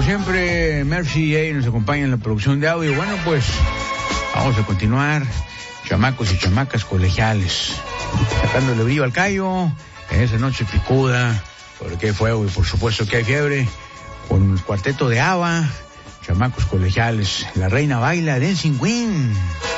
siempre, Mercy A nos acompaña en la producción de audio. Bueno, pues vamos a continuar, chamacos y chamacas colegiales, sacándole brillo al callo en esa noche picuda, porque hay fuego y por supuesto que hay fiebre, con el cuarteto de ABBA, chamacos colegiales, La Reina Baila, Dancing Queen.